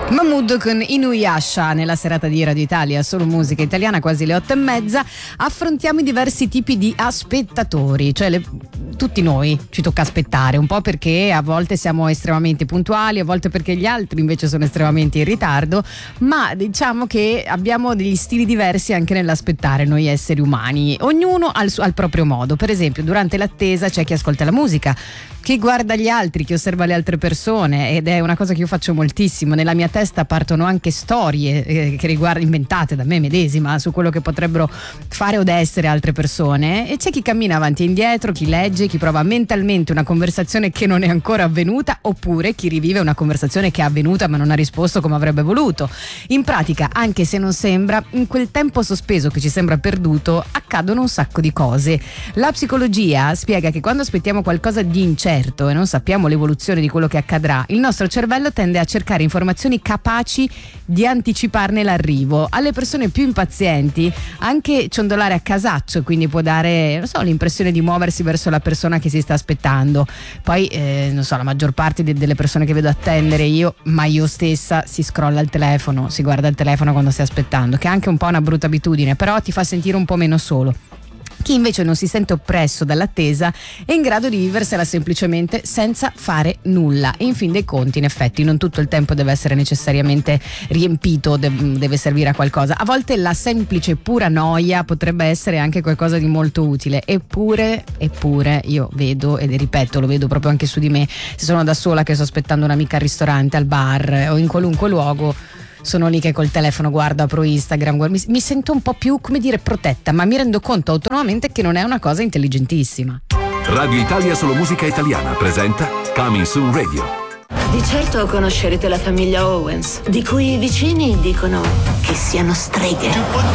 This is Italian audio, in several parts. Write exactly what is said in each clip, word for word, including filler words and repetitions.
Mahmood con Inuyasha nella serata di Radio Italia, solo musica italiana, quasi le otto e mezza. Affrontiamo i diversi tipi di aspettatori, cioè le, tutti noi ci tocca aspettare, un po' perché a volte siamo estremamente puntuali, a volte perché gli altri invece sono estremamente in ritardo, ma diciamo che abbiamo degli stili diversi anche nell'aspettare noi esseri umani, ognuno al, al proprio modo. Per esempio, durante l'attesa c'è chi ascolta la musica, chi guarda gli altri, chi osserva le altre persone, ed è una cosa che io faccio moltissimo. Nella mia testa partono anche storie eh, che riguardano, inventate da me medesima, su quello che potrebbero fare o essere altre persone, e c'è chi cammina avanti e indietro, chi legge, chi prova mentalmente una conversazione che non è ancora avvenuta, oppure chi rivive una conversazione che è avvenuta ma non ha risposto come avrebbe voluto. In pratica, anche se non sembra, in quel tempo sospeso che ci sembra perduto accadono un sacco di cose. La psicologia spiega che quando aspettiamo qualcosa di incerto e non sappiamo l'evoluzione di quello che accadrà, il nostro cervello tende a cercare informazioni capaci di anticiparne l'arrivo. Alle persone più impazienti anche ciondolare a casaccio quindi può dare, non so, l'impressione di muoversi verso la persona che si sta aspettando. Poi eh, non so, la maggior parte de- delle persone che vedo attendere io, ma io stessa, si scrolla il telefono, si guarda il telefono quando stai aspettando, che è anche un po' una brutta abitudine, però ti fa sentire un po' meno solo. Chi invece non si sente oppresso dall'attesa è in grado di viversela semplicemente senza fare nulla. E in fin dei conti, in effetti, non tutto il tempo deve essere necessariamente riempito, deve servire a qualcosa. A volte la semplice e pura noia potrebbe essere anche qualcosa di molto utile. Eppure, eppure, io vedo, e ripeto, lo vedo proprio anche su di me, se sono da sola che sto aspettando un'amica al ristorante, al bar o in qualunque luogo, sono lì che col telefono guardo, apro Instagram, guardo, mi, mi sento un po' più, come dire, protetta, ma mi rendo conto autonomamente che non è una cosa intelligentissima. Radio Italia Solo Musica Italiana presenta Coming Soon Radio. Di certo conoscerete la famiglia Owens, di cui i vicini dicono che siano streghe.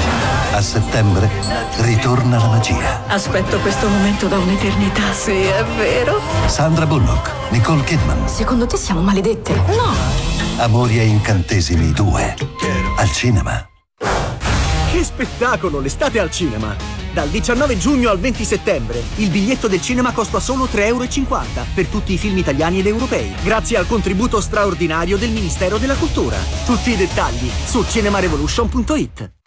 A settembre ritorna la magia. Aspetto questo momento da un'eternità. Sì, è vero. Sandra Bullock, Nicole Kidman. Secondo te siamo maledette? No. Amori e incantesimi due al cinema. Che spettacolo, l'estate al cinema! Dal diciannove giugno al venti settembre il biglietto del cinema costa solo tre euro e cinquanta per tutti i film italiani ed europei, grazie al contributo straordinario del Ministero della Cultura. Tutti i dettagli su cinema revolution punto it.